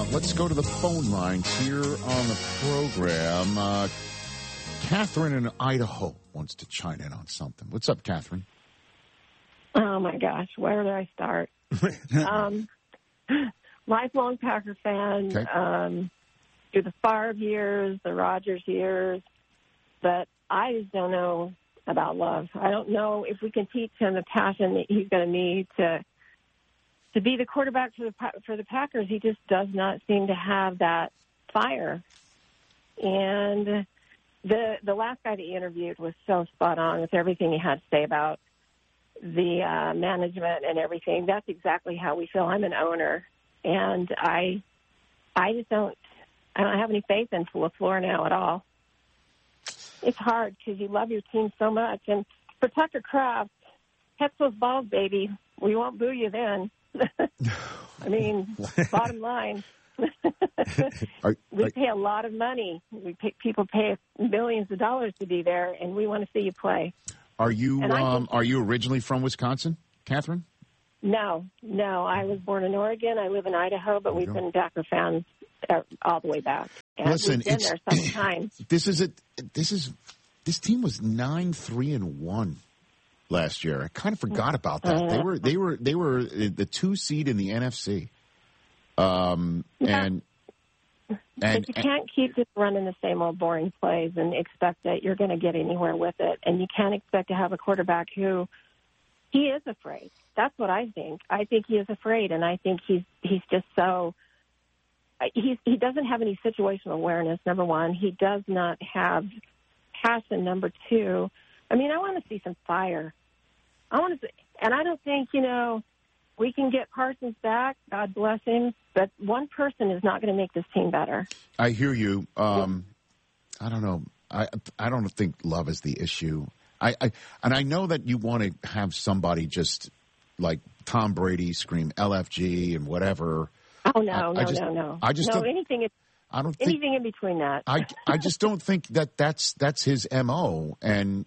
Let's go to the phone lines here on the program. Catherine in Idaho wants to chime in on something. What's up, Catherine? Oh, my gosh. Where do I start? Lifelong Packer fan. Okay. Through the Favre years, the Rodgers years. But I just don't know about Love. I don't know if we can teach him the passion that he's going to need to be the quarterback for the Packers. He just does not seem to have that fire. And the last guy that he interviewed was so spot on with everything he had to say about the management and everything. That's exactly how we feel. I'm an owner, and I just don't have any faith in LaFleur now at all. It's hard because you love your team so much. And for Tucker Kraft, catch those balls, baby. We won't boo you then. I mean, bottom line, we pay a lot of money. People pay millions of dollars to be there, and we want to see you play. Are you originally from Wisconsin, Catherine? No. I was born in Oregon. I live in Idaho, but we've been Packer fans all the way back. And listen, we've been there sometimes. This team was 9-3-1 last year. I kind of forgot about that. They were the 2 seed in the NFC. And you can't keep just running the same old boring plays and expect that you're going to get anywhere with it. And you can't expect to have a quarterback who he is afraid. That's what I think. I think he is afraid, and I think he's just so he doesn't have any situational awareness. Number one, he does not have passion. Number two, I mean, I want to see some fire. And I don't think we can get Parsons back. God bless him. But one person is not going to make this team better. I hear you. I don't know. I don't think Love is the issue. And I know that you want to have somebody just like Tom Brady scream LFG and whatever. Oh no! I just don't. Anything in between that. I just don't think that's his MO. And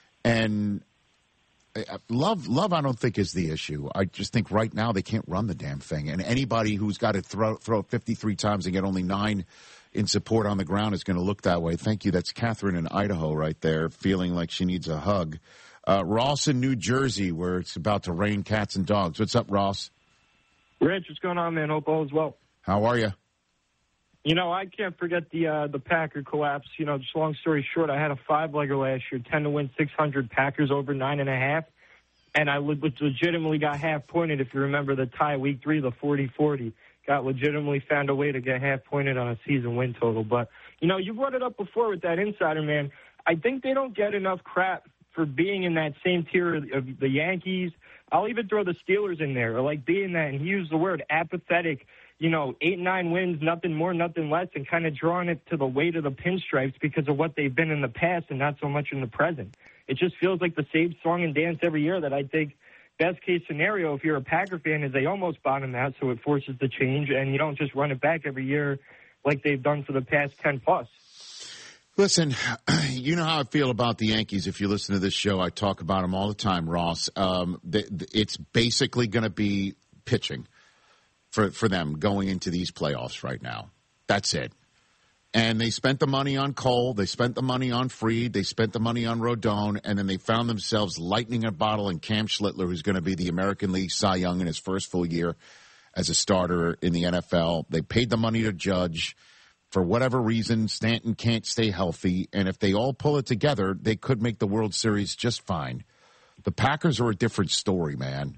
Love, I don't think is the issue. I just think right now they can't run the damn thing. And anybody who's got to throw 53 times and get only 9 in support on the ground is going to look that way. Thank you. That's Catherine in Idaho right there, feeling like she needs a hug. Ross in New Jersey, where it's about to rain cats and dogs. What's up, Ross? Rich, what's going on, man? Hope all is well. How are you? I can't forget the Packer collapse. Just long story short, I had a 5-legger last year, 10 to win 600, Packers over 9.5. And I legitimately got half-pointed, if you remember the tie, week 3, the 40-40. Got legitimately found a way to get half-pointed on a season win total. But, you brought it up before with that insider, man. I think they don't get enough crap for being in that same tier of the Yankees. I'll even throw the Steelers in there, or like being that, and he used the word apathetic, 8-9 wins, nothing more, nothing less, and kind of drawing it to the weight of the pinstripes because of what they've been in the past and not so much in the present. It just feels like the same song and dance every year that I think best case scenario, if you're a Packer fan, is they almost bottom out, so it forces the change, and you don't just run it back every year like they've done for the past 10+. Listen, you know how I feel about the Yankees. If you listen to this show, I talk about them all the time, Ross. It's basically going to be pitching for them going into these playoffs right now. That's it. And they spent the money on Cole. They spent the money on Fried. They spent the money on Rodon. And then they found themselves lightning a bottle in Cam Schlittler, who's going to be the American League Cy Young in his first full year as a starter in the NFL. They paid the money to Judge. For whatever reason, Stanton can't stay healthy. And if they all pull it together, they could make the World Series just fine. The Packers are a different story, man.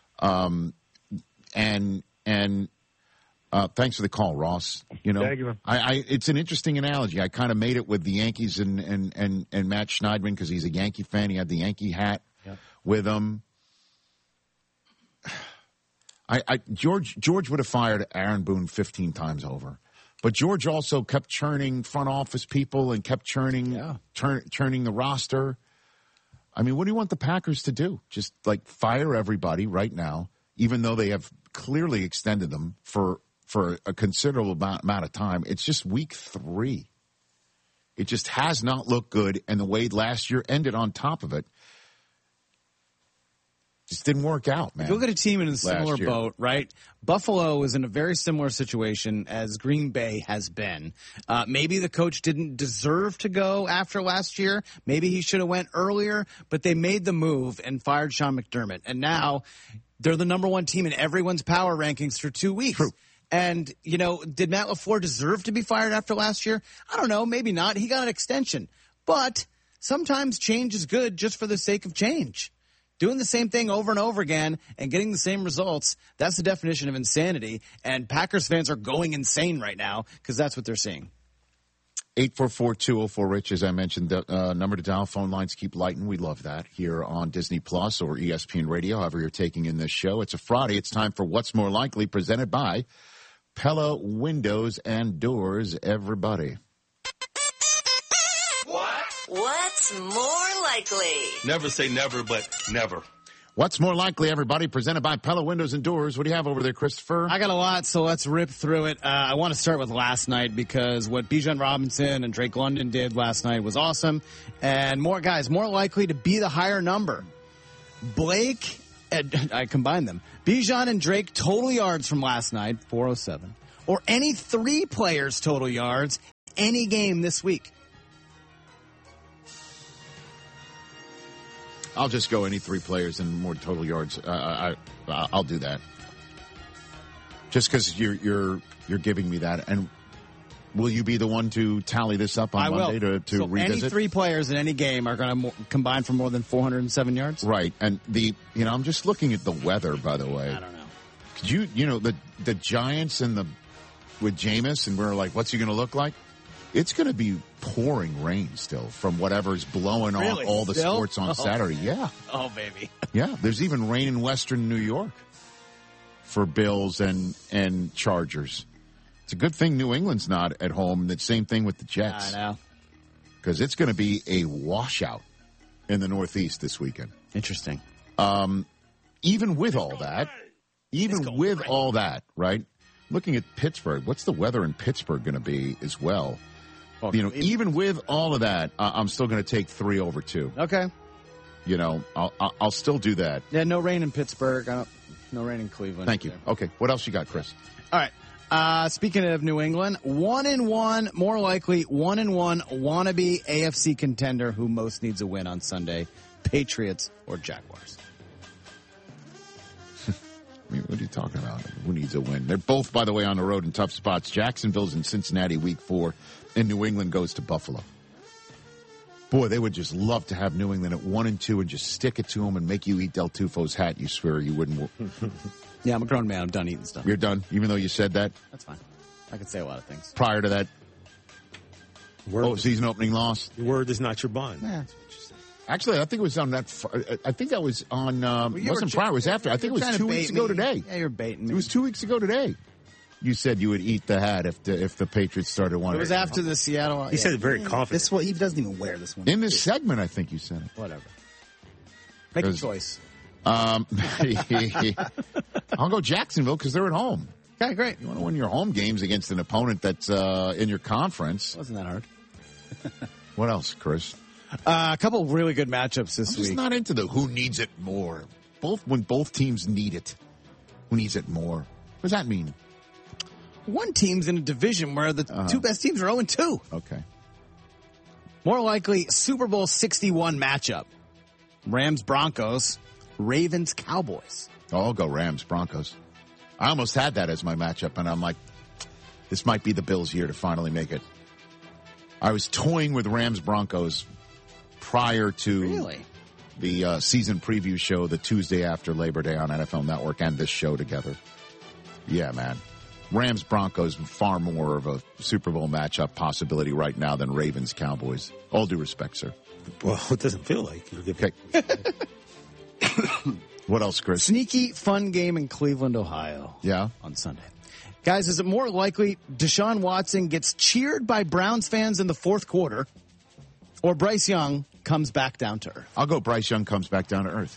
Thanks for the call, Ross. Thank you. It's an interesting analogy. I kind of made it with the Yankees and Matt Schneidman because he's a Yankee fan. He had the Yankee hat with him. George would have fired Aaron Boone 15 times over. But George also kept churning front office people and kept churning the roster. I mean, what do you want the Packers to do? Just like fire everybody right now, even though they have clearly extended them for a considerable amount of time. It's just week 3. It just has not looked good, and the way last year ended on top of it, Just didn't work out, man. You look at a team in a similar boat, right? Buffalo is in a very similar situation as Green Bay has been. Maybe the coach didn't deserve to go after last year. Maybe he should have went earlier, but they made the move and fired Sean McDermott. And now they're the number one team in everyone's power rankings for 2 weeks. True. And, did Matt LaFleur deserve to be fired after last year? I don't know. Maybe not. He got an extension. But sometimes change is good just for the sake of change. Doing the same thing over and over again and getting the same results, that's the definition of insanity. And Packers fans are going insane right now because that's what they're seeing. 844-204-RICH, as I mentioned, the number to dial. Phone lines keep lighting. We love that here on Disney Plus or ESPN Radio, however you're taking in this show. It's a Friday. It's time for What's More Likely, presented by Pella Windows and Doors, everybody. What's more likely? Never say never, but never. What's more likely, everybody, presented by Pella Windows and Doors. What do you have over there, Christopher? I got a lot, so let's rip through it. I want to start with last night because what Bijan Robinson and Drake London did last night was awesome. And more likely to be the higher number. Blake, I combined them. Bijan and Drake total yards from last night, 407. Or any three players total yards, any game this week. I'll just go any three players and more total yards. I'll do that. Just because you're giving me that. And will you be the one to tally this up on Monday to revisit? Any three players in any game are going to combine for more than 407 yards? Right. And I'm just looking at the weather, by the way. I don't know. Could you, the Giants and with Jameis, and we're like, what's he going to look like? It's going to be pouring rain still from whatever's blowing on all the sports on Saturday. Yeah. Oh, baby. Yeah. There's even rain in western New York for Bills and Chargers. It's a good thing New England's not at home. The same thing with the Jets. I know. Because it's going to be a washout in the Northeast this weekend. Interesting. Even with all that, right? Looking at Pittsburgh, what's the weather in Pittsburgh going to be as well? Even with all of that, I'm still going to take 3 over 2. Okay. I'll still do that. Yeah, no rain in Pittsburgh. No rain in Cleveland. Thank you. Okay. What else you got, Chris? All right. Speaking of New England, 1-1, more likely 1-1 wannabe AFC contender who most needs a win on Sunday, Patriots or Jaguars. What are you talking about? Who needs a win? They're both, by the way, on the road in tough spots. Jacksonville's in Cincinnati week 4, and New England goes to Buffalo. Boy, they would just love to have New England at 1-2 and just stick it to them and make you eat Del Tufo's hat. You swear you wouldn't. Yeah, I'm a grown man. I'm done eating stuff. You're done, even though you said that? That's fine. I could say a lot of things. Prior to that season opening loss? Your word is not your bond. Yeah, that's what you said. Actually, I think it was on that. I think that was on. It wasn't prior. It was after. I think it was 2 weeks ago today. Yeah, you're baiting me. It was 2 weeks ago today. You said you would eat the hat if the Patriots started winning. It was after the Seattle. He said it very confident. This one, he doesn't even wear this one. In this segment, I think you said it. Whatever. Make a choice. I'll go Jacksonville because they're at home. Okay, great. You want to win your home games against an opponent that's in your conference. Wasn't that hard? What else, Chris? A couple really good matchups this week. I'm just not into the who needs it more. When both teams need it. Who needs it more? What does that mean? One team's in a division where the two best teams are 0-2. Okay. More likely, Super Bowl 61 matchup. Rams-Broncos, Ravens-Cowboys. Oh, I'll go Rams-Broncos. I almost had that as my matchup, and I'm like, this might be the Bills' year to finally make it. I was toying with Rams-Broncos prior to the season preview show the Tuesday after Labor Day on NFL Network and this show together. Yeah, man. Rams-Broncos far more of a Super Bowl matchup possibility right now than Ravens-Cowboys. All due respect, sir. Well, it doesn't feel like. Okay. What else, Chris? Sneaky fun game in Cleveland, Ohio. Yeah. On Sunday. Guys, is it more likely Deshaun Watson gets cheered by Browns fans in the fourth quarter or Bryce Young comes back down to earth? I'll go Bryce Young comes back down to earth.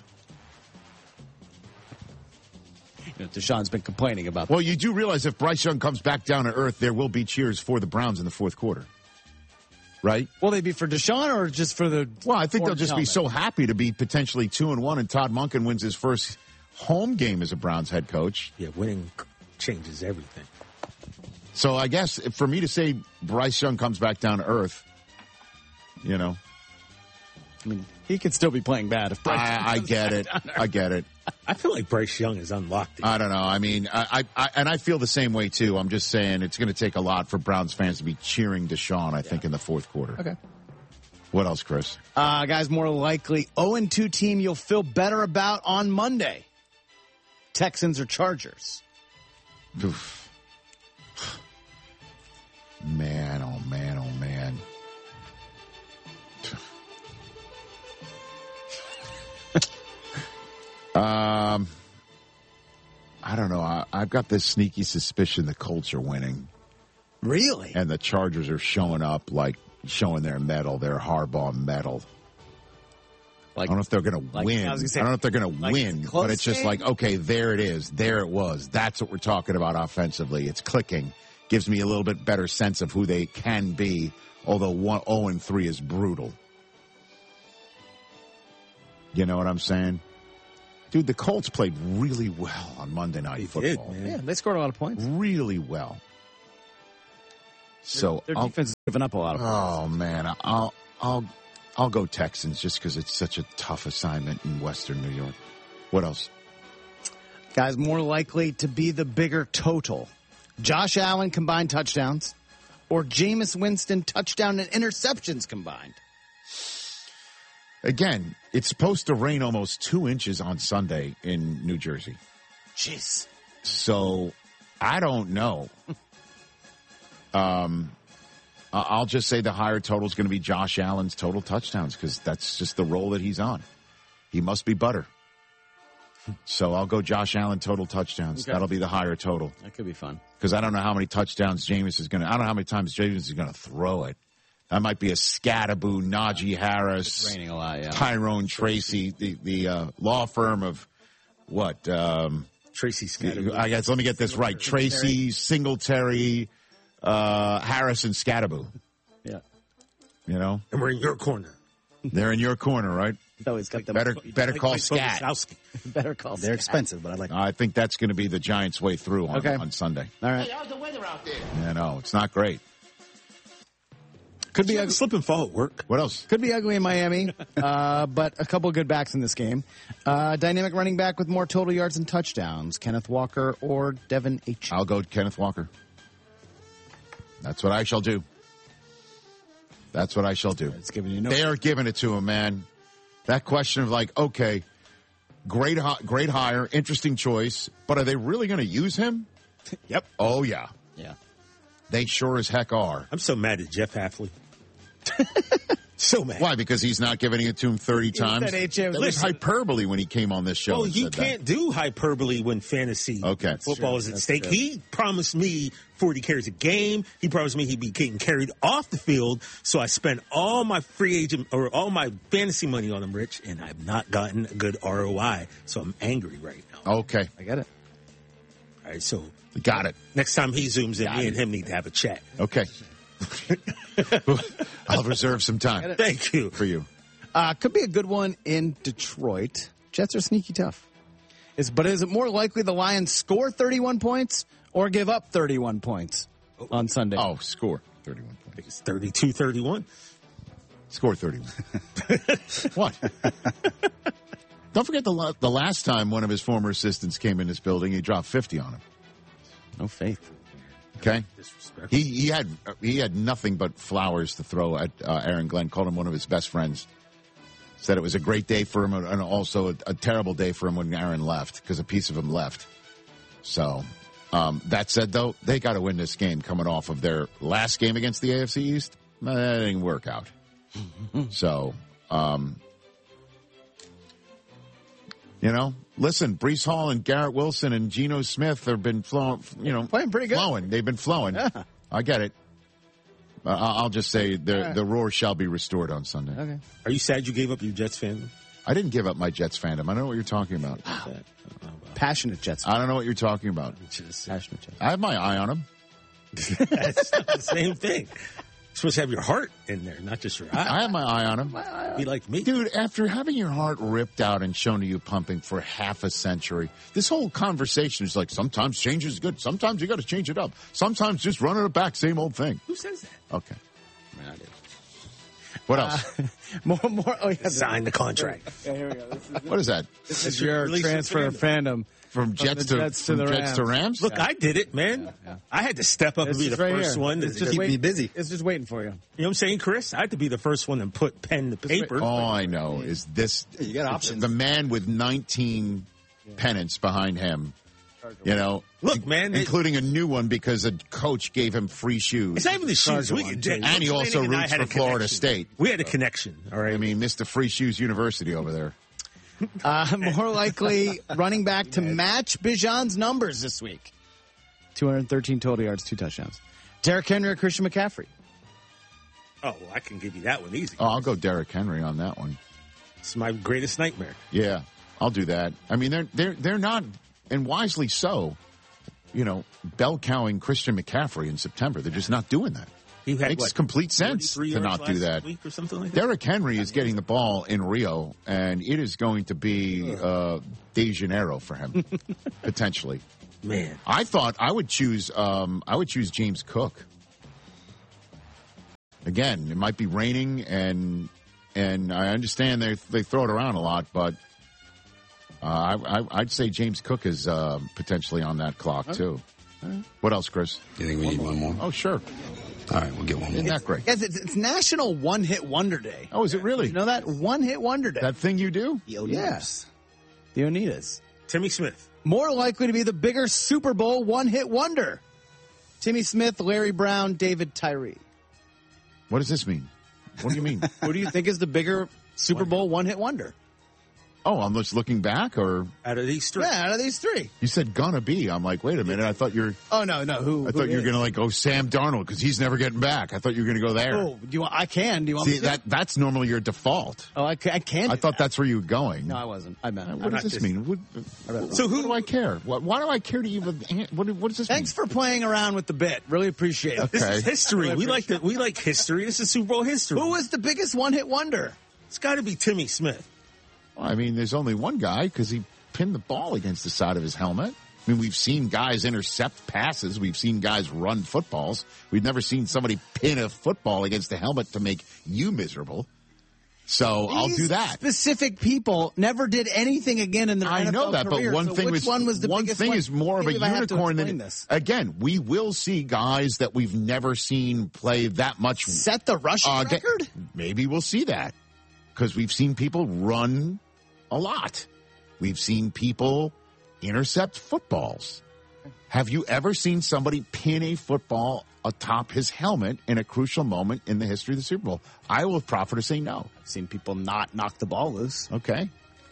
Deshaun's been complaining about that. Well, you do realize if Bryce Young comes back down to earth, there will be cheers for the Browns in the fourth quarter. right? Will they be for Deshaun or just for the? Well, I think they'll orange just be helmet? so happy to be potentially 2-1, and Todd Monken wins his first home game as a Browns head coach. Yeah, winning changes everything. So I guess for me to say Bryce Young comes back down to earth, you know, I mean, he could still be playing bad if Bryce I comes get back it. down there. I get it. I feel like Bryce Young is unlocked. I don't know. I mean, I feel the same way too. I'm just saying it's going to take a lot for Browns fans to be cheering Deshaun, I think, in the fourth quarter. Okay. What else, Chris? Guys, more likely 0-2 team you'll feel better about on Monday. Texans or Chargers? Oof. Man, oh man, oh man. I don't know. I've got this sneaky suspicion the Colts are winning. Really? And the Chargers are showing up, like showing their mettle, their Harbaugh mettle. I don't know if they're going to win. I don't know if they're going to win, but it's just like, okay, there it is. There it was. That's what we're talking about offensively. It's clicking. Gives me a little bit better sense of who they can be, although 0-3 is brutal. You know what I'm saying? Dude, the Colts played really well on Monday Night Football. Did, man. Yeah, they scored a lot of points. Really well. So Their defense has given up a lot of points. Oh man, I'll go Texans just because it's such a tough assignment in Western New York. What else? Guys, more likely to be the bigger total. Josh Allen combined touchdowns or Jameis Winston touchdown and interceptions combined? Again, it's supposed to rain almost 2 inches on Sunday in New Jersey. Jeez. So I don't know. I'll just say the higher total is going to be Josh Allen's total touchdowns because that's just the role that he's on. He must be butter. So I'll go Josh Allen total touchdowns. Okay. That'll be the higher total. That could be fun. Because I don't know how many touchdowns Jameis is going to. I don't know how many times Jameis is going to throw it. That might be a Scattaboo, Najee Harris, It's raining a lot, yeah. Tyrone Tracy, the law firm of what? Tracy Scattergood. I guess let me get this right. Tracy, Singletary, Harris, and Scattaboo. Yeah. You know, And we're in your corner. they're in your corner, right? So he's got the Better call Scat. better call. They're expensive, but I like. I think that's going to be the Giants' way through on, Okay. on Sunday. All right. How's the weather out there? Yeah, no, it's not great. Could be Yeah, slip and fall at work. What else? Could be ugly in Miami, but a couple good backs in this game. Dynamic running back with more total yards and touchdowns, Kenneth Walker or Devin H. I'll go Kenneth Walker. That's what I shall do. That's what I shall do. It's giving you no. They are giving it to him, man. That question of like, okay, great hire, interesting choice, but are they really going to use him? Yep. Oh, yeah. Yeah. They sure as heck are. I'm so mad at Jeff Hafley. So mad. Why? Because he's not giving it to him 30 times? said HM. That was hyperbole when he came on this show. Well, and you said can't do hyperbole when fantasy football is at stake. true. He promised me 40 carries a game. He promised me he'd be getting carried off the field. So I spent all my free agent or all my fantasy money on him, Rich, and I've not gotten a good ROI. So I'm angry right now. that. Okay. I get it. All right, so Got it. next time he zooms in, me and him need to have a chat. Okay. I'll reserve some time Thank you. for you. Could be a good one in Detroit. Jets are sneaky tough. But is it more likely the Lions score 31 points or give up 31 points on Sunday? Oh, score 31 points. It's 32-31. Score 31. What? Don't forget the last time one of his former assistants came in this building, he dropped 50 on him. No faith. Okay? Disrespectful. He had nothing but flowers to throw at Aaron Glenn, called him one of his best friends. Said it was a great day for him and also a terrible day for him when Aaron left because a piece of him left. So, that said, though, they got to win this game coming off of their last game against the AFC East. That didn't work out. So, you know, listen, Breece Hall and Garrett Wilson and Geno Smith have been flowing, Playing pretty good. flowing. They've been flowing. Yeah. I get it. I'll just say the roar shall be restored on Sunday. Okay. Are you sad you gave up your Jets fan? I didn't give up my Jets fandom. I don't know what you're talking about. Passionate Jets. I don't know what you're talking about. Passionate Jets. I have my eye on him. That's not the same thing. supposed to have your heart in there, not just your eye. I have my eye on him. Be like me. Dude, after having your heart ripped out and shown to you pumping for half a century, this whole conversation is like, sometimes change is good. Sometimes you got to change it up. Sometimes just running it back, same old thing. Who says that? Okay. I mean, I did. What else? More. Oh, yeah. Sign the contract. Yeah, here we go. What is that? This is your transfer of fandom. From Jets to the Jets to Rams? Look, I did it, man. Yeah. I had to step up and be the first one. To Just keep wait- me busy. It's just waiting for you. You know what I'm saying, Chris? I had to be the first one to put pen to paper. All I know is this. You got options. The man with 19 pennants behind him, you know. Look, man. Including a new one because a coach gave him free shoes. It's not even the shoes. And he also roots for Florida State. We had a connection, all right? I mean, Mr. Free Shoes University over there. More likely running back to match Bijan's numbers this week. 213 total yards, 2 touchdowns. Derrick Henry or Christian McCaffrey? Oh, well, I can give you that one easy. Oh, I'll go Derrick Henry on that one. It's my greatest nightmare. Yeah, I'll do that. I mean, they're not, and wisely so, you know, bell cowing Christian McCaffrey in September. They're just not doing that. He had, Makes complete sense to not do that. Week or something like that? Derrick Henry is getting the ball in Rio, and it is going to be De Janeiro for him, potentially. Man, I thought I would choose James Cook. Again, it might be raining, and I understand they throw it around a lot, but I'd say James Cook is potentially on that clock too. What else, Chris? You think we need one more? Oh, sure. All right, we'll get one more. Isn't that great? Yes, it's National One Hit Wonder Day. Oh, is it really? You know that? One Hit Wonder Day. That thing you do? Yes. The Onitas. Timmy Smith. More likely to be the bigger Super Bowl one-hit wonder. Timmy Smith, Larry Brown, David Tyree. What does this mean? What do you mean? Who do you think is the bigger Super Bowl one-hit wonder? Oh, I'm just looking back, or Out of these three. Yeah, out of these three. you said gonna be. I'm like, wait a minute. I thought you're. Oh, no. Who? I thought you were gonna like go Sam Darnold because he's never getting back. I thought you were gonna go there. Oh, do you want? I can. Do you want See, me to? that's normally your default. Oh, I can. I thought that's where you were going. No, I wasn't. I meant. What does this mean? So who do I care? Why do I care to even? What does this Thanks mean? for playing around with the bit. Really appreciate it. This Okay. is history. We like history. This is Super Bowl history. Who was the biggest one-hit wonder? It's got to be Timmy Smith. Well, I mean, there's only one guy because he pinned the ball against the side of his helmet. I mean, we've seen guys intercept passes. We've seen guys run footballs. We've never seen somebody pin a football against the helmet to make you miserable. So I'll do that. Specific people never did anything again in their I NFL know that, career, but one so thing which is one was the one biggest thing one? is more of a Maybe I have to unicorn explain than this. again. We will see guys that we've never seen play that much. Set the rushing record? Maybe we'll see that because we've seen people run a lot. We've seen people intercept footballs. Have you ever seen somebody pin a football atop his helmet in a crucial moment in the history of the Super Bowl? I will proffer to say no. I've seen people not knock the ball loose. Okay.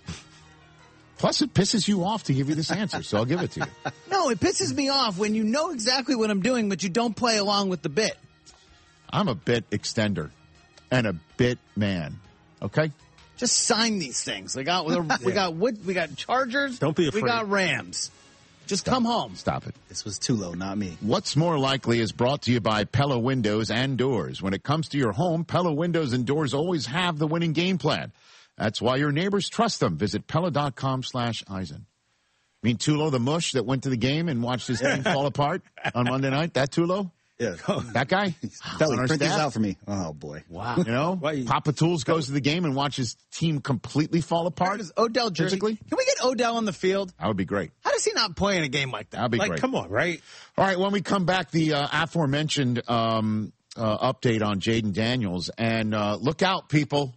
Plus, it pisses you off to give you this answer, so I'll give it to you. No, it pisses me off when you know exactly what I'm doing, but you don't play along with the bit. I'm a bit extender and a bit man. Okay? Just sign these things. We got Chargers. Don't be We afraid. got Rams. Just come home. Stop it. This was too low, not me. What's More Likely is brought to you by Pella Windows and Doors. When it comes to your home, Pella Windows and Doors always have the winning game plan. That's why your neighbors trust them. Visit Pella.com/Eisen. I mean, Tulo the mush that went to the game and watched his team fall apart on Monday night? That Tulo? Yeah. That guy? Felly, On our print these staff? out for me. Oh, boy. Wow. You know? Papa Tools goes to the game and watches team completely fall apart. Does Odell jersey? Physically? Can we get Odell on the field? That would be great. How does he not play in a game like that? That would be Like, great. come on, right? All right, when we come back, the aforementioned update on Jaden Daniels. And look out, people.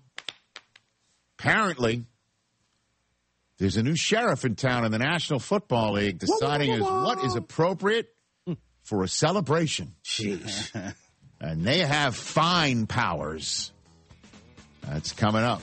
Apparently, there's a new sheriff in town in the National Football League deciding what is appropriate for a celebration. Jeez. And they have fine powers. That's coming up.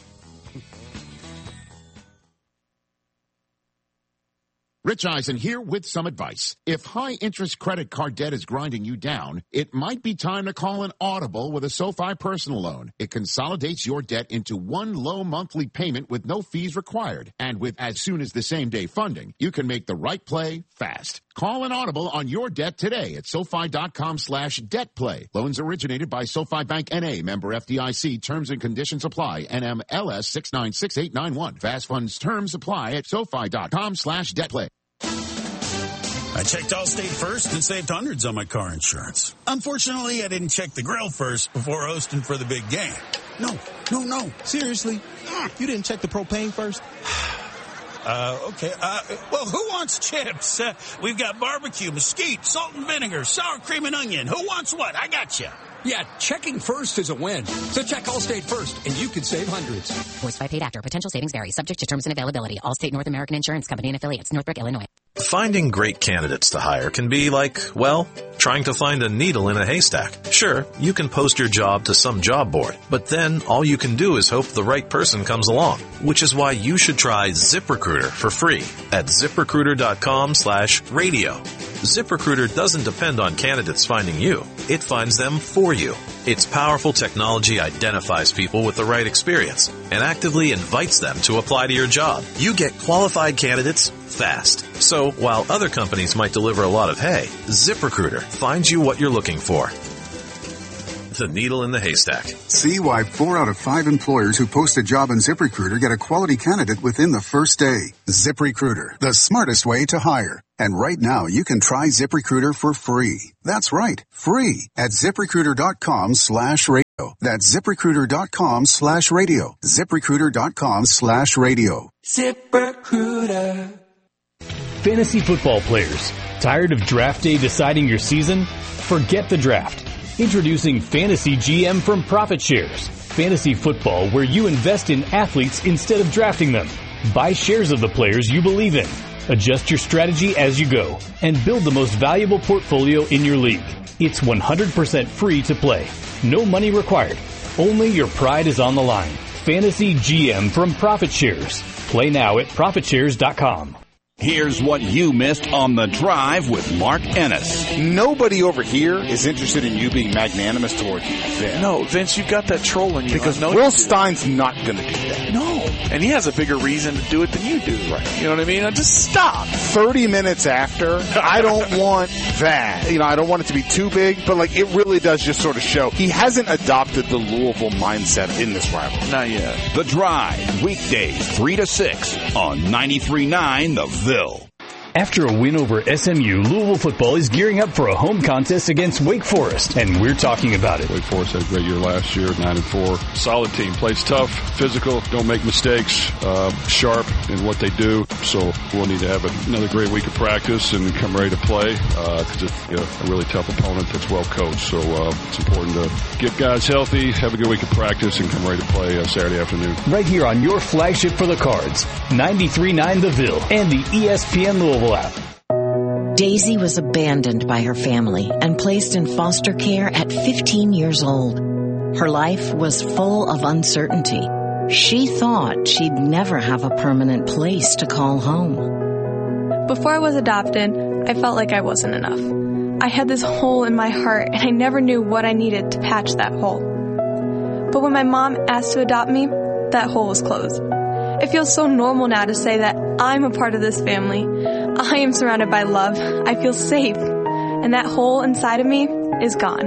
Rich Eisen here with some advice. If high-interest credit card debt is grinding you down, it might be time to call an audible with a SoFi personal loan. It consolidates your debt into one low monthly payment with no fees required. And with as soon as the same-day funding, you can make the right play fast. Call an audible on your debt today at SoFi.com/debtplay. Loans originated by SoFi Bank N.A., member FDIC. Terms and conditions apply. NMLS 696891. Fast funds terms apply at SoFi.com/debtplay. I checked Allstate first and saved hundreds on my car insurance. Unfortunately, I didn't check the grill first before hosting for the big game. No. Seriously? You didn't check the propane first? Okay. Well, who wants chips? We've got barbecue, mesquite, salt and vinegar, sour cream and onion. Who wants what? I got you. Yeah, checking first is a win. So check Allstate first, and you could save hundreds. Voiced by paid actor. Potential savings vary. Subject to terms and availability. Allstate North American Insurance Company and affiliates. Northbrook, Illinois. Finding great candidates to hire can be like, well, trying to find a needle in a haystack. Sure, you can post your job to some job board, but then all you can do is hope the right person comes along, which is why you should try ZipRecruiter for free at ZipRecruiter.com/radio. ZipRecruiter doesn't depend on candidates finding you. It finds them for you. Its powerful technology identifies people with the right experience and actively invites them to apply to your job. You get qualified candidates fast. So while other companies might deliver a lot of hay, ZipRecruiter finds you what you're looking for. The needle in the haystack. See why 4 out of 5 employers who post a job on ZipRecruiter get a quality candidate within the first day. ZipRecruiter, the smartest way to hire. And right now, you can try ZipRecruiter for free. That's right, free at ZipRecruiter.com/radio. That's ZipRecruiter.com/radio. ZipRecruiter.com/radio. ZipRecruiter. Fantasy football players, tired of draft day deciding your season? Forget the draft. Introducing Fantasy GM from Profit Shares. Fantasy football where you invest in athletes instead of drafting them. Buy shares of the players you believe in. Adjust your strategy as you go and build the most valuable portfolio in your league. It's 100% free to play. No money required. Only your pride is on the line. Fantasy GM from Profit Shares. Play now at ProfitShares.com. Here's what you missed on The Drive with Mark Ennis. Nobody over here is interested in you being magnanimous towards Vince. No, Vince, you got that troll in you. Because Will Stein's not going to do that. No. And he has a bigger reason to do it than you do. Right. You know what I mean? Just stop. 30 minutes after, I don't want that. I don't want it to be too big, but it really does just sort of show. He hasn't adopted the Louisville mindset in this rivalry. Not yet. The Drive, weekdays 3 to 6 on 93.9 The Ville. After a win over SMU, Louisville football is gearing up for a home contest against Wake Forest, and we're talking about it. Wake Forest had a great year last year, 9-4. Solid team, plays tough, physical, don't make mistakes, sharp in what they do. So we'll need to have another great week of practice and come ready to play. Because it's a really tough opponent that's well coached. So it's important to get guys healthy, have a good week of practice, and come ready to play Saturday afternoon. Right here on your flagship for the Cards, 93.9 The Ville and the ESPN Louisville app. Daisy was abandoned by her family and placed in foster care at 15 years old. Her life was full of uncertainty. She thought she'd never have a permanent place to call home. Before I was adopted, I felt like I wasn't enough. I had this hole in my heart and I never knew what I needed to patch that hole. But when my mom asked to adopt me, that hole was closed. It feels so normal now to say that I'm a part of this family. I am surrounded by love. I feel safe. And that hole inside of me is gone.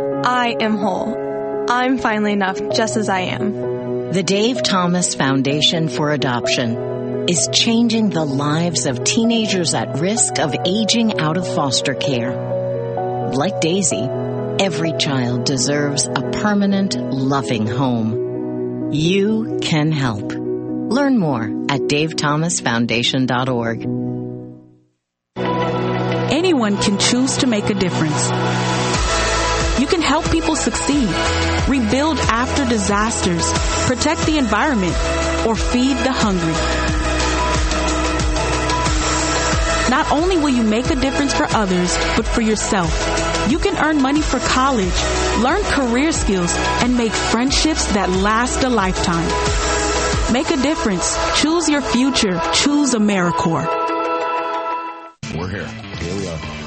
I am whole. I'm finally enough just as I am. The Dave Thomas Foundation for Adoption is changing the lives of teenagers at risk of aging out of foster care. Like Daisy, every child deserves a permanent, loving home. You can help. Learn more at davethomasfoundation.org. Anyone can choose to make a difference. You can help people succeed, rebuild after disasters, protect the environment, or feed the hungry. Not only will you make a difference for others, but for yourself. You can earn money for college, learn career skills, and make friendships that last a lifetime. Make a difference. Choose your future. Choose AmeriCorps. We're here. Here we are.